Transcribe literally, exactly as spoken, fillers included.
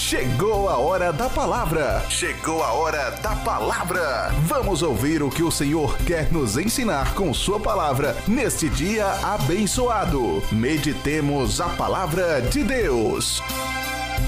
Chegou a hora da palavra. Chegou a hora da palavra. Vamos ouvir o que o Senhor quer nos ensinar com sua palavra neste dia abençoado. Meditemos a palavra de Deus.